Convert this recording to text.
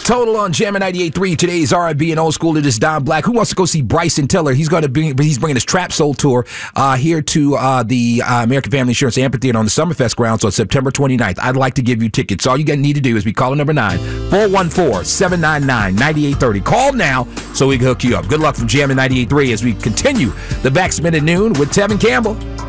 Total on Jammin' 98.3. Today's R&B and old school. It is Don Black. Who wants to go see Bryson Tiller? He's bringing his Trap Soul tour here to the American Family Insurance Amphitheater on the Summerfest grounds on September 29th. I'd like to give you tickets. All you need to do is be calling number 9-414-799-9830. Call now so we can hook you up. Good luck from Jammin' 98.3 as we continue the Backsman at noon with Tevin Campbell.